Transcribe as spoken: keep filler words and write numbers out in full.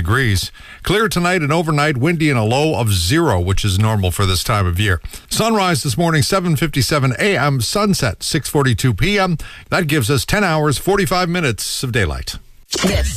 degrees. Clear tonight and overnight, windy and a low of zero, which is normal for this time of year. Sunrise this morning, seven fifty-seven a.m., sunset, six forty-two p.m. That gives us ten hours, forty-five minutes of daylight. This